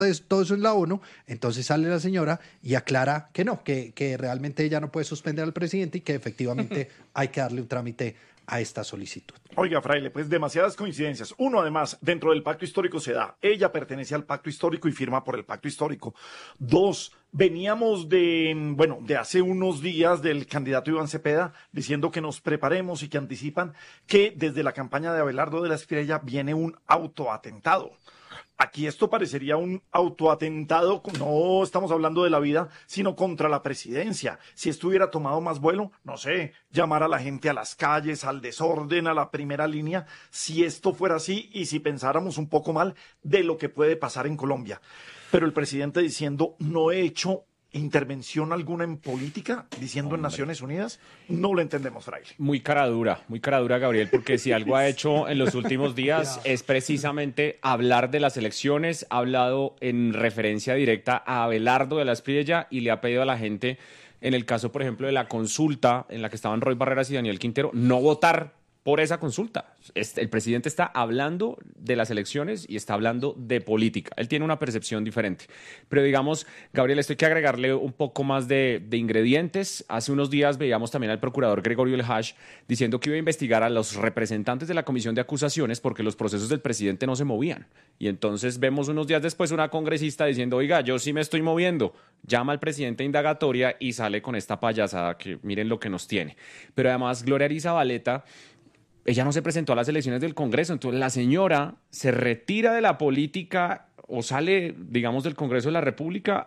todo eso en la ONU, entonces sale la señora y aclara que no, que realmente ella no puede suspender al presidente y que efectivamente hay que darle un trámite a esta solicitud. Oiga, Fraile, pues demasiadas coincidencias. Uno, además, dentro del pacto histórico se da. Ella pertenece al pacto histórico y firma por el pacto histórico. Dos, veníamos de hace unos días del candidato Iván Cepeda diciendo que nos preparemos y que anticipan que desde la campaña de Abelardo de la Espriella viene un autoatentado. Aquí esto parecería un autoatentado, no estamos hablando de la vida, sino contra la presidencia. Si esto hubiera tomado más vuelo, no sé, llamar a la gente a las calles, al desorden, a la primera línea, si esto fuera así y si pensáramos un poco mal de lo que puede pasar en Colombia. Pero el presidente diciendo, no he hecho intervención alguna en política, diciendo en Naciones Unidas, no lo entendemos, Fraile. Muy cara dura, Gabriel, porque si algo ha hecho en los últimos días es precisamente hablar de las elecciones, ha hablado en referencia directa a Abelardo de la Espriella y le ha pedido a la gente, en el caso, por ejemplo, de la consulta en la que estaban Roy Barreras y Daniel Quintero, no votar por esa consulta. El presidente está hablando de las elecciones y está hablando de política. Él tiene una percepción diferente. Pero digamos, Gabriel, esto hay que agregarle un poco más de ingredientes. Hace unos días veíamos también al procurador Gregorio El Hash diciendo que iba a investigar a los representantes de la comisión de acusaciones porque los procesos del presidente no se movían. Y entonces vemos unos días después una congresista diciendo, oiga, yo sí me estoy moviendo. Llama al presidente a indagatoria y sale con esta payasada que miren lo que nos tiene. Pero además, Gloria Arizabaleta, ella no se presentó a las elecciones del Congreso, entonces la señora se retira de la política o sale, digamos, del Congreso de la República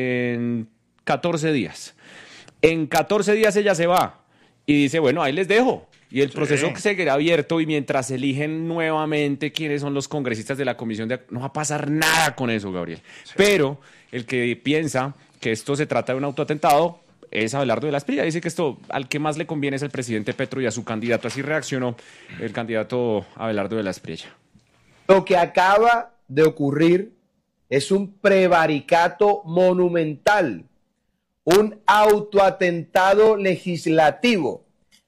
en 14 días. En 14 días ella se va y dice, bueno, ahí les dejo. Y el proceso seguirá abierto y mientras eligen nuevamente quiénes son los congresistas de la comisión no va a pasar nada con eso, Gabriel. Sí. Pero el que piensa que esto se trata de un autoatentado es Abelardo de la Espriella. Dice que esto al que más le conviene es el presidente Petro y a su candidato. Así reaccionó el candidato Abelardo de la Espriella. Lo que acaba de ocurrir es un prevaricato monumental, un autoatentado legislativo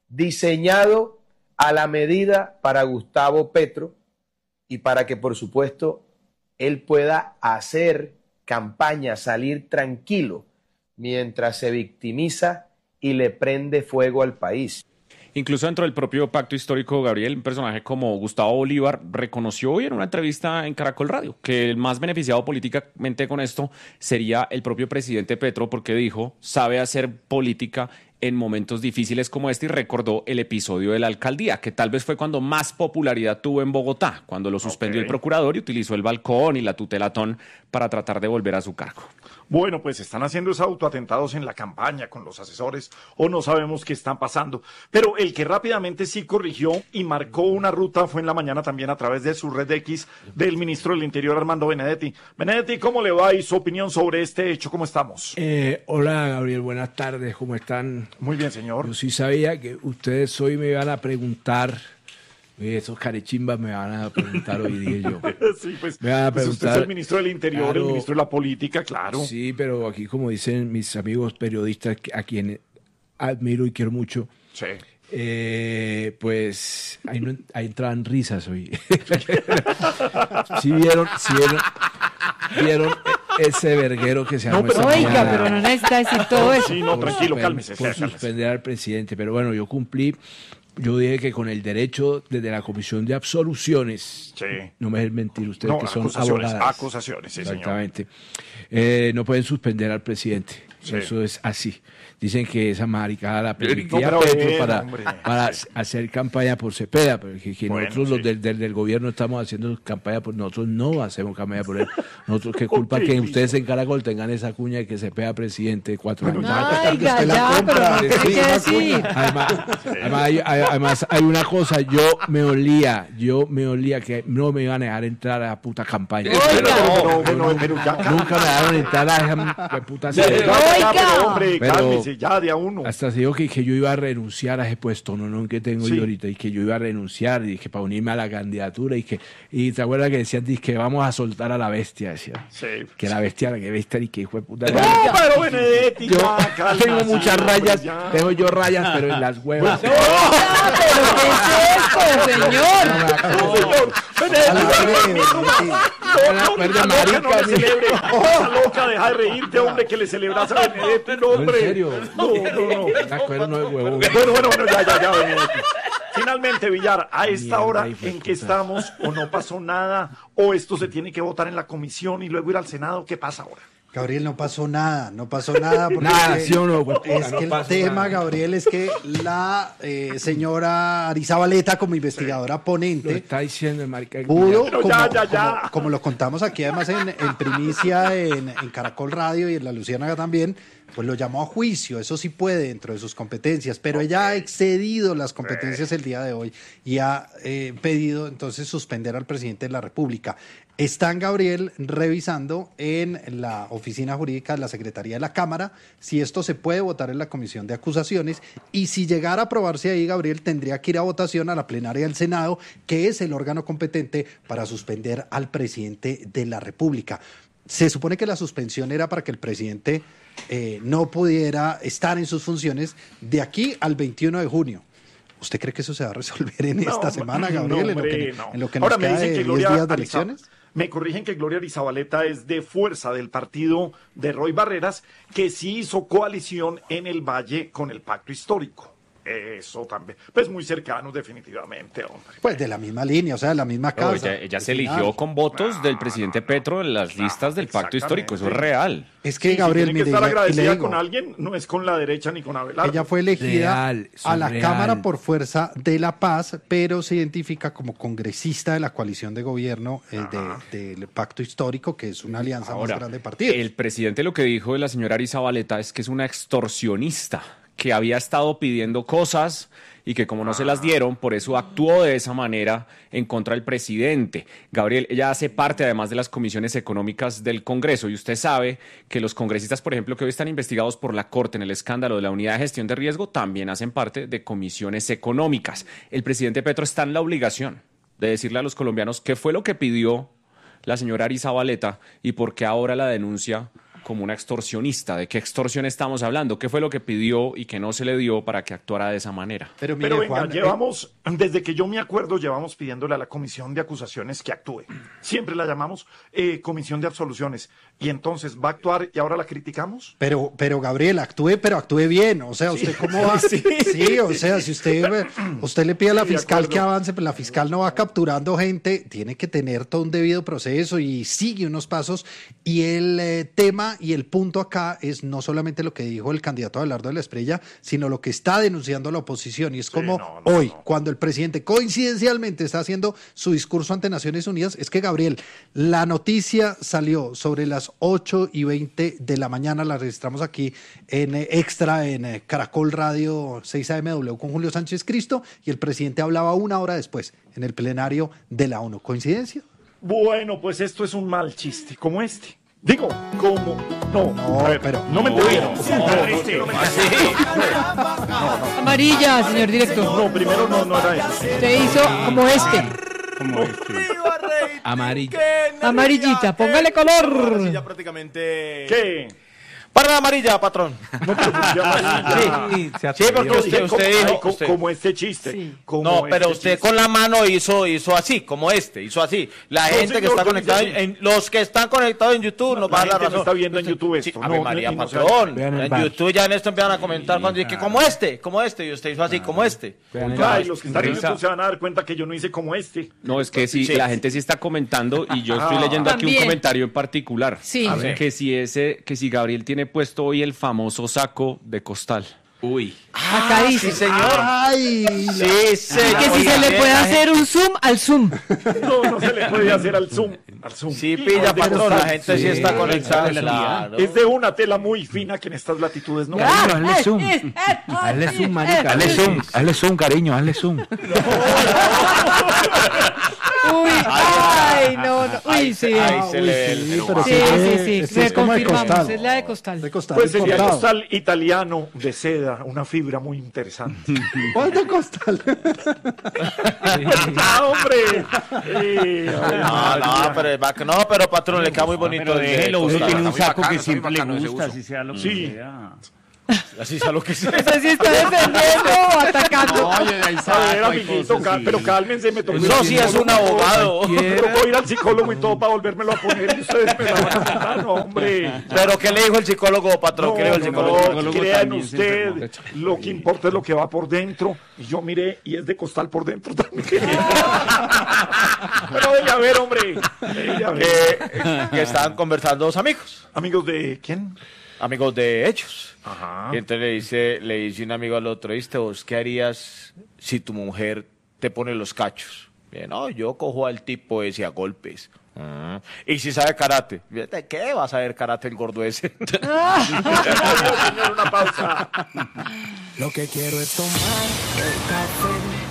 diseñado a la medida para Gustavo Petro y para que, por supuesto, él pueda hacer campaña, salir tranquilo, mientras se victimiza y le prende fuego al país. Incluso dentro del propio pacto histórico, Gabriel, un personaje como Gustavo Bolívar reconoció hoy en una entrevista en Caracol Radio que el más beneficiado políticamente con esto sería el propio presidente Petro, porque dijo, sabe hacer política en momentos difíciles como este, y recordó el episodio de la alcaldía, que tal vez fue cuando más popularidad tuvo en Bogotá, cuando lo suspendió el procurador y utilizó el balcón y la tutelatón para tratar de volver a su cargo. Bueno, pues están haciendo esos autoatentados en la campaña con los asesores o no sabemos qué están pasando. Pero el que rápidamente sí corrigió y marcó una ruta fue en la mañana también a través de su red X del ministro del Interior, Armando Benedetti. Benedetti, ¿cómo le va y su opinión sobre este hecho? ¿Cómo estamos? Hola, Gabriel, buenas tardes, ¿cómo están? Muy bien, señor. Yo sí sabía que ustedes hoy me iban a preguntar, esos carechimbas me van a preguntar hoy, dije yo. Sí, pues, me van a preguntar, usted es el ministro del Interior, claro, el ministro de la Política, claro. Sí, pero aquí, como dicen mis amigos periodistas, a quienes admiro y quiero mucho, sí. Pues ahí entraban risas hoy. ¿Sí vieron ese verguero que se armó esta mañana? Oiga, pero no necesita decir todo eso. Sí, no, tranquilo, cálmese. Por suspender al presidente, pero bueno, yo cumplí. Yo dije que con el derecho desde la Comisión de Absoluciones, sí, no me dejen mentir ustedes, que son abogadas. Acusaciones, sí, exactamente, no pueden suspender al presidente. Sí. Eso es así. Dicen que esa maricada la permitía Petro para hacer campaña por Cepeda, pero que bueno, nosotros los del gobierno estamos haciendo campaña por nosotros, no hacemos campaña por él. Nosotros, qué culpa que ustedes en Caracol tengan esa cuña de que Cepeda presidente 4 años. Además hay una cosa, yo me olía que no me iban a dejar entrar a la puta campaña. Nunca me dejaron entrar a esa puta pero hombre, cálmese ya de a uno. Hasta se dijo que yo iba a renunciar a ese puesto, no que tengo yo ahorita, y que yo iba a renunciar, y que para unirme a la candidatura, y te acuerdas que decían que vamos a soltar a la bestia, decían. Sí. Que la bestia, y que hijo de puta. No, pero Benedetti, yo tengo muchas rayas, tengo yo rayas, pero en las huevas. ¡No! ¿Pero qué es esto, señor? No le celebre. Esa loca, deja de reírte, hombre, que le celebras a Benedetti, no, hombre. ¿En serio? No. Bueno, Ya, Benedetti. Finalmente, Villar, a esta hora en que estamos, o no pasó nada, o esto se tiene que votar en la comisión y luego ir al Senado, ¿qué pasa ahora? Gabriel, no pasó nada. Porque nada, ¿sí o no? Es que el tema, Gabriel, es que la señora Arizabaleta, como investigadora ponente, lo está diciendo el marica. pudo, Ya. como lo contamos aquí además en primicia en Caracol Radio y en La Luciérnaga también, pues lo llamó a juicio. Eso sí puede dentro de sus competencias, pero ella ha excedido las competencias el día de hoy y ha pedido entonces suspender al presidente de la República. Están, Gabriel, revisando en la oficina jurídica de la Secretaría de la Cámara si esto se puede votar en la Comisión de Acusaciones, y si llegara a aprobarse ahí, Gabriel, tendría que ir a votación a la plenaria del Senado, que es el órgano competente para suspender al presidente de la República. Se supone que la suspensión era para que el presidente no pudiera estar en sus funciones de aquí al 21 de junio. ¿Usted cree que eso se va a resolver en esta semana, Gabriel? En lo que nos queda de 10 días de elecciones. Me corrigen que Gloria Arizabaleta es de fuerza del partido de Roy Barreras, que sí hizo coalición en el Valle con el Pacto Histórico. Eso también. Pues muy cercano, definitivamente, hombre. Pues de la misma línea, o sea, de la misma casa. No, ella se eligió con votos del presidente Petro en las listas del Pacto Histórico. Eso es real. Es que, Gabriel, tiene que estar agradecida con alguien, no es con la derecha ni con Abelardo. Ella fue elegida a la Cámara por Fuerza de la Paz, pero se identifica como congresista de la coalición de gobierno del Pacto Histórico, que es una alianza más grande de partidos. El presidente lo que dijo de la señora Arizabaleta es que es una extorsionista, que había estado pidiendo cosas y que como no se las dieron, por eso actuó de esa manera en contra del presidente. Gabriel, ella hace parte además de las comisiones económicas del Congreso, y usted sabe que los congresistas, por ejemplo, que hoy están investigados por la Corte en el escándalo de la Unidad de Gestión de Riesgo, también hacen parte de comisiones económicas. El presidente Petro está en la obligación de decirle a los colombianos qué fue lo que pidió la señora Arizabaleta y por qué ahora la denuncia como una extorsionista. ¿De qué extorsión estamos hablando? ¿Qué fue lo que pidió y que no se le dio para que actuara de esa manera? Pero venga, Juan, llevamos, desde que yo me acuerdo, llevamos pidiéndole a la Comisión de Acusaciones que actúe. Siempre la llamamos Comisión de Absoluciones. Y entonces, ¿va a actuar y ahora la criticamos? Pero Gabriel, actúe bien. O sea, ¿usted cómo va? Sí, o sea, si usted le pide a la fiscal que avance, pues la fiscal no va capturando gente, tiene que tener todo un debido proceso y sigue unos pasos. Y el tema y el punto acá es no solamente lo que dijo el candidato Abelardo de la Espriella, sino lo que está denunciando la oposición. Y es cuando el presidente coincidencialmente está haciendo su discurso ante Naciones Unidas, es que, Gabriel, la noticia salió sobre las 8:20 de la mañana, la registramos aquí en Extra, en Caracol Radio 6 AMW con Julio Sánchez Cristo, y el presidente hablaba una hora después en el plenario de la ONU. ¿Coincidencia? Bueno, pues esto es un mal chiste, como este. Digo, ¿cómo? No, pero no me entendieron. Amarilla, señor director. No, primero no era eso. Usted hizo como este. Amarilla. Amarillita, póngale color. Ya prácticamente. ¿Qué? Para la amarilla, patrón. No, pero ¿por qué amarilla? Sí, porque usted dijo. Como este chiste. Sí. No, pero usted con la mano hizo así, como hizo así. La gente que está conectada, los que están conectados en YouTube nos van a dar razón. No está viendo en YouTube esto. Ave María, patrón. En YouTube ya en esto empiezan a comentar cuando dice que como este, y usted hizo así, como este. Ay, los que están en YouTube se van a dar cuenta que yo no hice como este. No, es que sí, la gente sí está comentando y yo estoy leyendo aquí un comentario en particular. Sí. Que si Gabriel tiene puesto hoy el famoso saco de costal. Uy. Acá dice. Sí, señor. Ay, Sí, señor. Que si se le puede hacer un zoom al zoom. No se le puede hacer al zoom. Sí, pilla, patrón, la gente sí está conectada. Claro. Es de una tela muy fina que en estas latitudes no. Hazle zoom. Hazle zoom, marica. Hazle zoom, cariño, hazle zoom. Uy, ay, no. Uy, sí. Ahí se le ve el pero Sí. es como de Reconfirmamos, costal. es la de costal. De costal Pues sería importado. costal italiano de seda, una fibra muy interesante. ¿Cuál de costal? ¡Ah, hombre! Pero patrón, le queda muy bonito. Pero déjelo, uno costal. tiene un Está muy saco bacano, que está muy siempre le bacano ese gusta, uso. si sea lo que Sí. sea. Así sea lo que sea. No sé si está defendiendo o atacando. Oye, ahí A ver, amiguito, pero cálmense, me tocó ir Eso al sí es psicólogo. un abogado. Me tocó ir al psicólogo y todo para volvérmelo a poner y ustedes me la van a montar, no, hombre. Pero ¿qué le dijo el psicólogo, patrón? ¿Qué le dijo el psicólogo? No, crean usted, lo que importa es lo que va por dentro. Y yo miré, y es de costal por dentro también. Pero venga a ver, hombre. Venga a ver. Que estaban conversando dos amigos. Amigos de quién? Amigos de ellos. Ajá. Y entonces le dice un amigo al otro, ¿viste vos qué harías si tu mujer te pone los cachos? Bien, no, yo cojo al tipo ese a golpes. Y si sabe karate. ¿De qué va a saber karate el gordo ese? Señor, una pausa. Lo que quiero es tomar el café